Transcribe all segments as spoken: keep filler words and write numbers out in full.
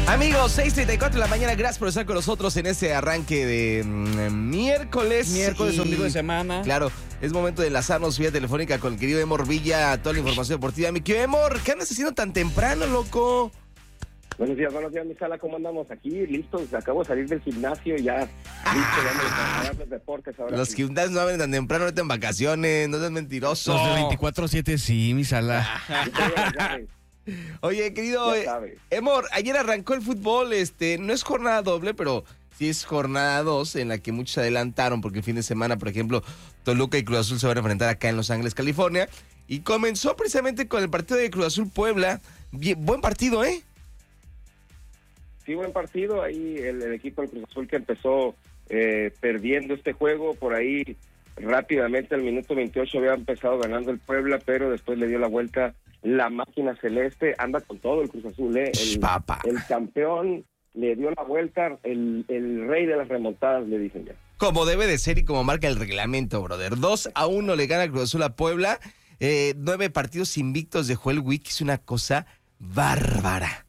Amigos, seis treinta y cuatro de la mañana, gracias por estar con nosotros en este arranque de mm, miércoles. Miércoles, y, ombligo de semana. Claro, es momento de enlazarnos vía telefónica con el querido Emor Villa, toda la información deportiva. Mi querido Emor, ¿qué andas haciendo tan temprano, loco? Buenos días, buenos días, mi sala, ¿cómo andamos? Aquí, listos, acabo de salir del gimnasio y ya, listo, ya me los deportes ahora. Los sí. gimnasios no abren tan temprano, ahorita en vacaciones, no seas mentiroso. Los de veinticuatro siete, sí, mi sala. Ya sabes, Oye, querido ya eh, sabes. Emor, ayer arrancó el fútbol, este, no es jornada doble, pero sí es jornada dos, en la que muchos se adelantaron, porque el fin de semana, por ejemplo, Toluca y Cruz Azul se van a enfrentar acá en Los Ángeles, California, y comenzó precisamente con el partido de Cruz Azul Puebla. Bien, buen partido, ¿eh? Sí, buen partido, ahí el, el equipo del Cruz Azul que empezó eh, perdiendo este juego, por ahí rápidamente al minuto veintiocho había empezado ganando el Puebla, pero después le dio la vuelta la máquina celeste, anda con todo el Cruz Azul, ¿eh? El, Papá. el campeón le dio la vuelta, el, el rey de las remontadas, le dicen ya. Como debe de ser y como marca el reglamento, brother. dos a uno le gana Cruz Azul a Puebla. Eh, nueve partidos invictos de Joel Wick, es una cosa bárbara.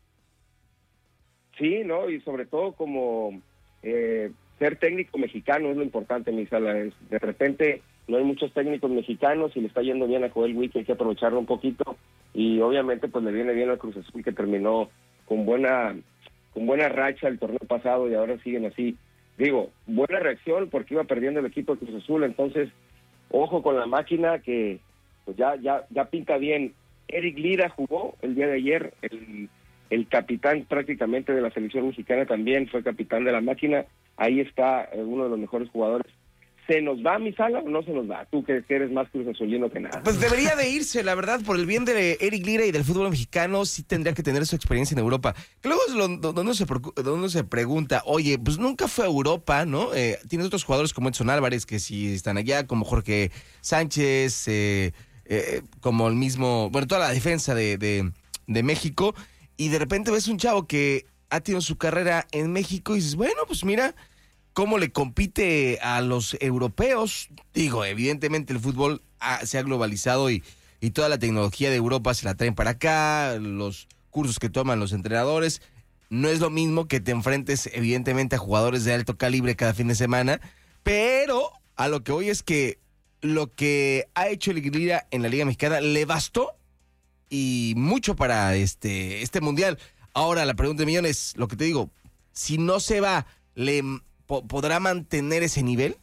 Sí, ¿no? Y sobre todo como eh, ser técnico mexicano es lo importante, mi sala. Es, de repente no hay muchos técnicos mexicanos y le está yendo bien a Joel Wick, hay que aprovecharlo un poquito. Y obviamente pues le viene bien al Cruz Azul, que terminó con buena con buena racha el torneo pasado y ahora siguen así. Digo, buena reacción porque iba perdiendo el equipo de Cruz Azul, entonces ojo con la máquina que pues ya ya ya pinta bien. Eric Lira jugó el día de ayer, el, el capitán prácticamente de la selección mexicana también fue capitán de la máquina, ahí está eh, uno de los mejores jugadores. ¿Se nos va, mi sala, o no se nos va? Tú que, que eres más Cruz Azulino que nada. Pues debería de irse, la verdad, por el bien de Eric Lira y del fútbol mexicano, sí tendría que tener su experiencia en Europa. Que luego es lo, donde, uno se, donde uno se pregunta, oye, pues nunca fue a Europa, ¿no? Eh, tienes otros jugadores como Edson Álvarez, que sí están allá, como Jorge Sánchez, eh, eh, como el mismo, bueno, toda la defensa de, de, de México, y de repente ves un chavo que ha tenido su carrera en México y dices, bueno, pues mira cómo le compite a los europeos. Digo, evidentemente el fútbol ha, se ha globalizado y, y toda la tecnología de Europa se la traen para acá, los cursos que toman los entrenadores. No es lo mismo que te enfrentes evidentemente a jugadores de alto calibre cada fin de semana, pero a lo que voy es que lo que ha hecho el Lira en la Liga Mexicana le bastó y mucho para este, este mundial. Ahora la pregunta de millones, lo que te digo, si no se va, ¿le podrá mantener ese nivel?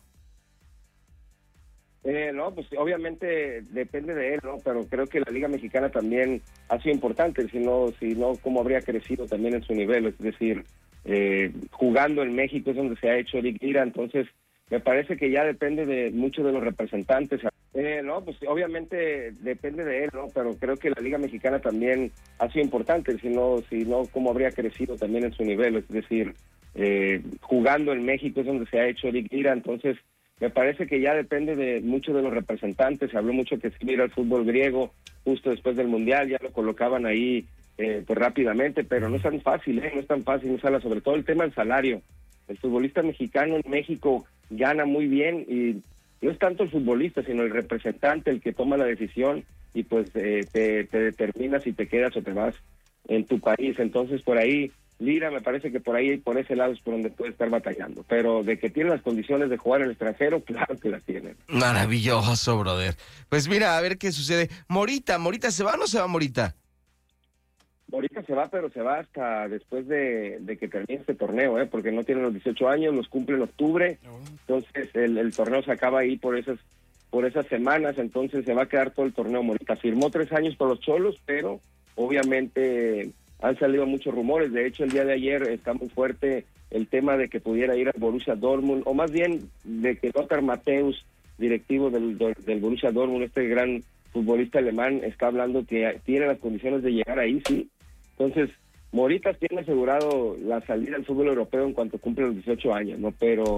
Eh, no, pues obviamente depende de él, ¿no? Pero creo que la Liga Mexicana también ha sido importante, si no, si no, cómo habría crecido también en su nivel, es decir, eh, jugando en México es donde se ha hecho Eric Lira, entonces me parece que ya depende de muchos de los representantes. Eh, no, pues obviamente depende de él, ¿no? Pero creo que la Liga Mexicana también ha sido importante, si no, si no, cómo habría crecido también en su nivel, es decir, eh, jugando en México es donde se ha hecho Eric Lira, entonces me parece que ya depende de muchos de los representantes. Se habló mucho que si mira el fútbol griego justo después del Mundial, ya lo colocaban ahí eh, pues rápidamente, pero no es tan fácil, ¿eh? No es tan fácil, no sala, sobre todo el tema del salario. El futbolista mexicano en México gana muy bien y no es tanto el futbolista, sino el representante el que toma la decisión y pues eh, te, te determina si te quedas o te vas en tu país. Entonces por ahí Lira me parece que por ahí, por ese lado es por donde puede estar batallando, pero de que tiene las condiciones de jugar en el extranjero, claro que las tiene. Maravilloso, brother. Pues mira, a ver qué sucede. Morita, ¿Morita se va o no se va Morita? Morita se va, pero se va hasta después de, de que termine este torneo, ¿eh? Porque no tiene los dieciocho años, los cumple en octubre, entonces el, el torneo se acaba ahí por esas por esas semanas, entonces se va a quedar todo el torneo. Morita firmó tres años por los Cholos, pero obviamente han salido muchos rumores. De hecho, el día de ayer está muy fuerte el tema de que pudiera ir al Borussia Dortmund, o más bien de que Lothar Matthäus, directivo del, del Borussia Dortmund, este gran futbolista alemán, está hablando que tiene las condiciones de llegar ahí, sí. Entonces, Morita tiene asegurado la salida al fútbol europeo en cuanto cumple los dieciocho años, ¿no? Pero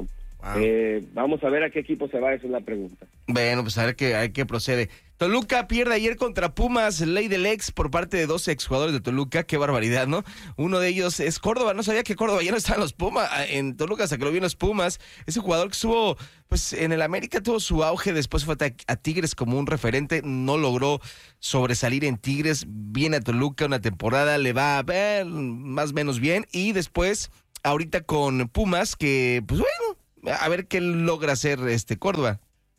Wow. Eh, vamos a ver a qué equipo se va, esa es la pregunta. Bueno, pues a ver qué, a ver qué procede. Toluca pierde ayer contra Pumas, ley del ex por parte de doce exjugadores de Toluca. Qué barbaridad, ¿no? Uno de ellos es Córdoba. No sabía que Córdoba ya no estaba en los Pumas, en Toluca, hasta que lo vio en los Pumas. Ese jugador que estuvo, pues en el América tuvo su auge, después fue a Tigres como un referente, no logró sobresalir en Tigres, viene a Toluca una temporada, le va a ver más o menos bien, y después, ahorita con Pumas, que pues bueno, a ver qué logra hacer este Córdoba.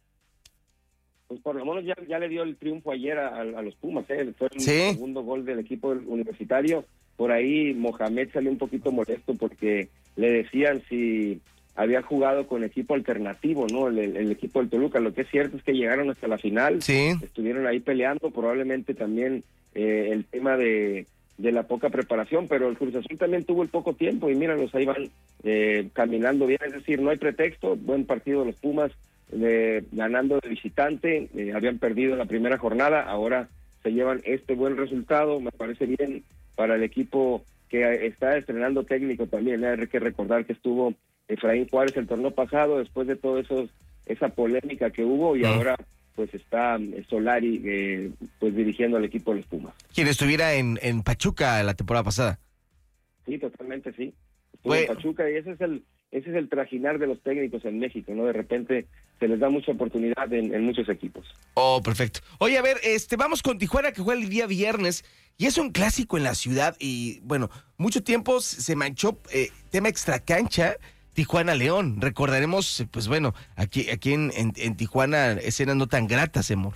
Pues por lo menos ya, ya le dio el triunfo ayer a, a los Pumas, ¿eh? Fue el ¿Sí? segundo gol del equipo universitario. Por ahí Mohamed salió un poquito molesto porque le decían si había jugado con equipo alternativo, ¿no? El, el equipo del Toluca. Lo que es cierto es que llegaron hasta la final, sí, estuvieron ahí peleando, probablemente también eh, el tema de, de la poca preparación, pero el Cruz Azul también tuvo el poco tiempo y míralos, ahí van eh, caminando bien, es decir, no hay pretexto, buen partido de los Pumas, eh, ganando de visitante, eh, habían perdido la primera jornada, ahora se llevan este buen resultado, me parece bien para el equipo que está estrenando técnico también, ¿eh? Hay que recordar que estuvo Efraín Juárez el torneo pasado, después de todo eso, esa polémica que hubo, y uh-huh. ahora pues está Solari eh, pues dirigiendo al equipo de los Pumas. Quien estuviera en, en Pachuca la temporada pasada. Sí, totalmente sí. Estuvo en Pachuca, y ese es el ese es el trajinar de los técnicos en México, ¿no? De repente se les da mucha oportunidad en, en muchos equipos. Oh, perfecto. Oye, a ver, este, vamos con Tijuana, que juega el día viernes, y es un clásico en la ciudad, y bueno, mucho tiempo se manchó eh, tema extracancha, Tijuana-León. Recordaremos, pues bueno, aquí aquí en, en, en Tijuana escenas no tan gratas, Emor.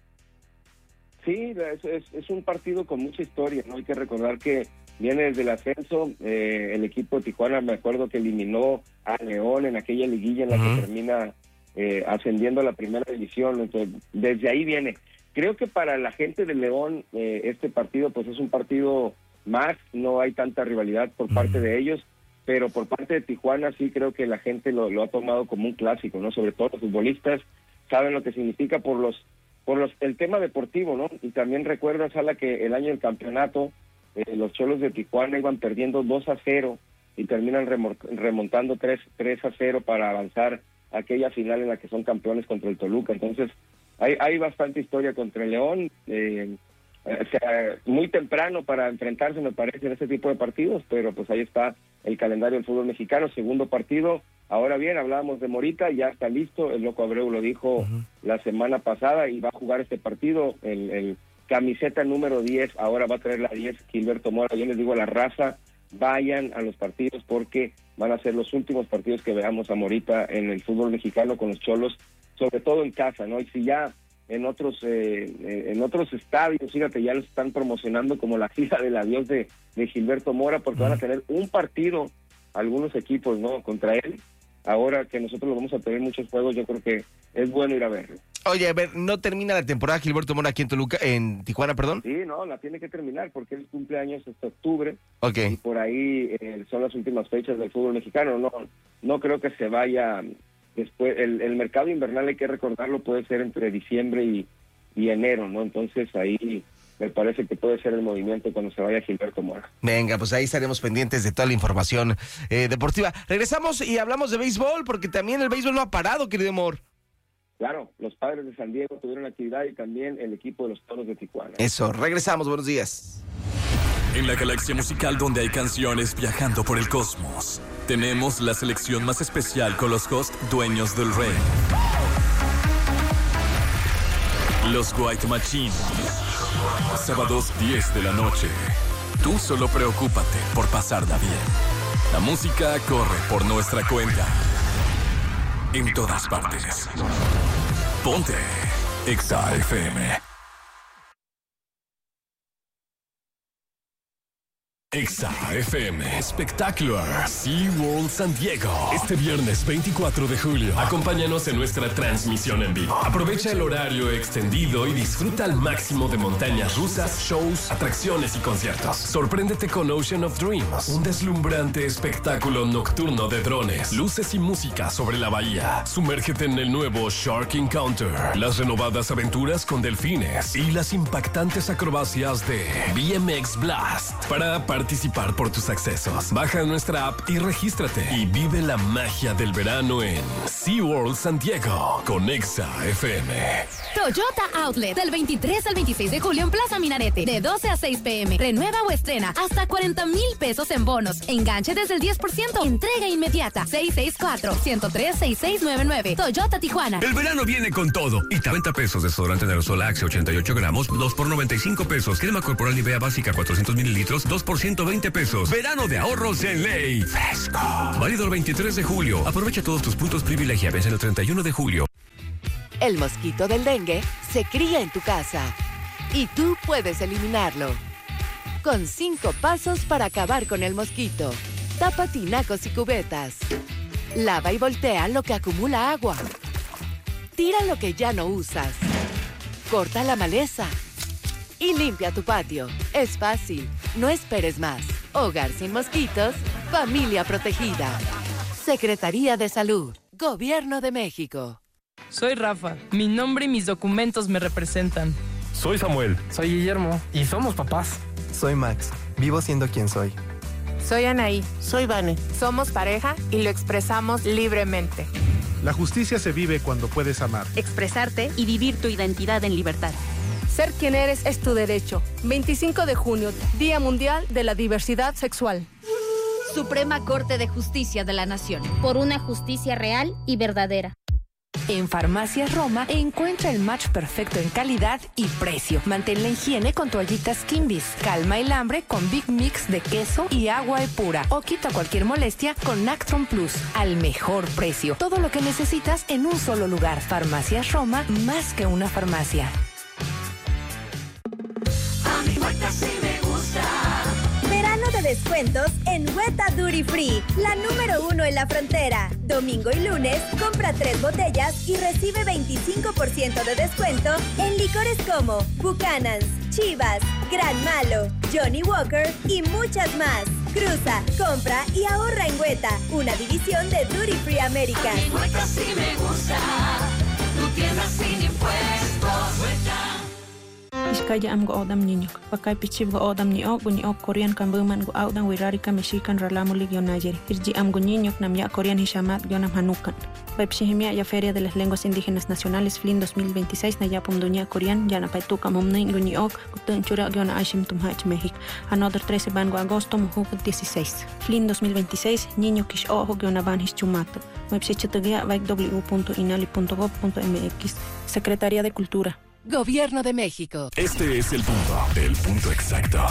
Sí, es, es, es un partido con mucha historia, ¿no? Hay que recordar que viene desde el ascenso, eh, el equipo de Tijuana, me acuerdo que eliminó a León en aquella liguilla en la uh-huh. que termina eh, ascendiendo a la primera división, entonces desde ahí viene. Creo que para la gente de León eh, este partido pues es un partido más, no hay tanta rivalidad por uh-huh. parte de ellos, pero por parte de Tijuana sí creo que la gente lo, lo ha tomado como un clásico, ¿no? Sobre todo los futbolistas saben lo que significa por los por los el tema deportivo, ¿no? Y también recuerda, Sala, que el año del campeonato eh, los Cholos de Tijuana iban perdiendo dos a cero y terminan remontando tres a cero para avanzar a aquella final en la que son campeones contra el Toluca. Entonces hay hay bastante historia contra el León, eh, o sea, muy temprano para enfrentarse, me parece, en este tipo de partidos, pero pues ahí está el calendario del fútbol mexicano, segundo partido. Ahora bien, hablábamos de Morita, ya está listo, el Loco Abreu lo dijo uh-huh. la semana pasada y va a jugar este partido, el, el camiseta número diez, ahora va a traer la diez Gilberto Mora. Yo les digo a la raza, vayan a los partidos porque van a ser los últimos partidos que veamos a Morita en el fútbol mexicano con los Cholos, sobre todo en casa, ¿no? Y si ya en otros eh, en otros estadios, fíjate, ya lo están promocionando como la gira del adiós de, de Gilberto Mora, porque uh-huh. van a tener un partido algunos equipos, ¿no? Contra él. Ahora que nosotros lo vamos a tener muchos juegos, yo creo que es bueno ir a verlo. Oye, a ver, ¿no termina la temporada Gilberto Mora aquí en Toluca, en Tijuana, perdón? Sí, no, la tiene que terminar porque él cumple años hasta octubre. Ok. Y por ahí eh, son las últimas fechas del fútbol mexicano. No, no creo que se vaya después. El, el mercado invernal, hay que recordarlo, puede ser entre diciembre y, y enero, ¿no? Entonces ahí me parece que puede ser el movimiento cuando se vaya Gilberto Mora. Venga, pues ahí estaremos pendientes de toda la información eh, deportiva. Regresamos y hablamos de béisbol, porque también el béisbol no ha parado, querido Amor. Claro, los Padres de San Diego tuvieron actividad y también el equipo de los Toros de Tijuana. Eso, regresamos, buenos días. En la galaxia musical donde hay canciones viajando por el cosmos, tenemos la selección más especial con los hosts dueños del rey. Los White Machine. Sábados diez de la noche. Tú solo preocúpate por pasarla bien. La música corre por nuestra cuenta. En todas partes. Ponte Exa F M. Exa F M Spectacular SeaWorld San Diego. Este viernes veinticuatro de julio, acompáñanos en nuestra transmisión en vivo. Aprovecha el horario extendido y disfruta al máximo de montañas rusas, shows, atracciones y conciertos. Sorpréndete con Ocean of Dreams, un deslumbrante espectáculo nocturno de drones, luces y música sobre la bahía. Sumérgete en el nuevo Shark Encounter, las renovadas aventuras con delfines y las impactantes acrobacias de B M X Blast. Para participar participar por tus accesos. Baja nuestra app y regístrate. Y vive la magia del verano en SeaWorld San Diego con Exa F M. Toyota Outlet, del veintitrés al veintiséis de julio en Plaza Minarete, de doce a seis pm. Renueva o estrena hasta cuarenta mil pesos en bonos. Enganche desde el diez por ciento. Entrega inmediata. seis seis cuatro, uno cero tres, seis seis nueve nueve. Toyota Tijuana. El verano viene con todo. Y noventa pesos desodorante en aerosol Axe ochenta y ocho gramos, dos por noventa y cinco pesos. Crema corporal Nivea básica cuatrocientos mililitros, dos por ciento veinte pesos. Verano de ahorros en Ley. Fresco. Válido el veintitrés de julio. Aprovecha todos tus puntos privilegiables en el treinta y uno de julio. El mosquito del dengue se cría en tu casa y tú puedes eliminarlo. Con cinco pasos para acabar con el mosquito. Tapa tinacos y cubetas. Lava y voltea lo que acumula agua. Tira lo que ya no usas. Corta la maleza. Y limpia tu patio. Es fácil. No esperes más. Hogar sin mosquitos. Familia protegida. Secretaría de Salud. Gobierno de México. Soy Rafa. Mi nombre y mis documentos me representan. Soy Samuel. Soy Guillermo. Y somos papás. Soy Max. Vivo siendo quien soy. Soy Anaí. Soy Vane. Somos pareja y lo expresamos libremente. La justicia se vive cuando puedes amar. Expresarte y vivir tu identidad en libertad. Ser quien eres es tu derecho. veinticinco de junio, Día Mundial de la Diversidad Sexual. Suprema Corte de Justicia de la Nación. Por una justicia real y verdadera. En Farmacias Roma encuentra el match perfecto en calidad y precio. Mantén la higiene con toallitas Kimbis. Calma el hambre con Big Mix de queso y agua epura. O quita cualquier molestia con Nactron Plus. Al mejor precio. Todo lo que necesitas en un solo lugar. Farmacias Roma, más que una farmacia. A mi Hueta sí me gusta. Verano de descuentos en Hueta Duty Free, la número uno en la frontera. Domingo y lunes, compra tres botellas y recibe veinticinco por ciento de descuento en licores como Buchanan's, Chivas, Gran Malo, Johnny Walker y muchas más. Cruza, compra y ahorra en Hueta, una división de Duty Free América. A mi Hueta sí me gusta, tu tienda sin impuestos. Hueta. Iskaya am go odam niño. Pakai pichib go odam ni ok ni ok Korean kan buman go audan wirari ka mexican ralamo ligio Nayeri. Irji am go niño nam ya Korean hishamat gionam hanukan. Paipshihimia ya Feria de las Lenguas Indígenas Nacionales F L I N dos mil veintiséis na ya pumdunya Korean ya na paituka mumnay go ni ok gutun chura giona aishim tumhach México. Another trece ban go agosto mujuk dieciséis. F L I N dos mil veintiséis niño kish ojo giona ban hischumato. Website vaik w punto inali punto gov punto m x. Secretaría de Cultura. Gobierno de México. Este es el punto, el punto exacto.